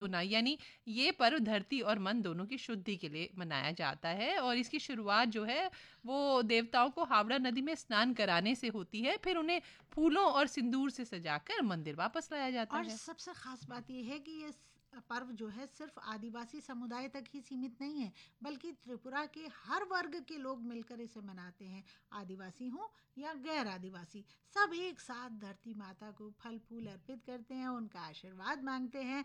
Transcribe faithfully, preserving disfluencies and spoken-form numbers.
पुना, यानी ये पर्व धरती और मन दोनों की शुद्धि के लिए मनाया जाता है। और इसकी शुरुआत जो है वो देवताओं को हावड़ा नदी में स्नान कराने से होती है, फिर उन्हें फूलों और सिंदूर से सजाकर मंदिर वापस लाया जाता और है। सबसे खास बात यह है कि ये पर्व जो है सिर्फ आदिवासी समुदाय तक ही सीमित नहीं है, बल्कि त्रिपुरा के हर वर्ग के लोग मिलकर इसे मनाते हैं। आदिवासी हो या गैर आदिवासी, सब एक साथ धरती माता को फल फूल अर्पित करते हैं, उनका आशीर्वाद मांगते हैं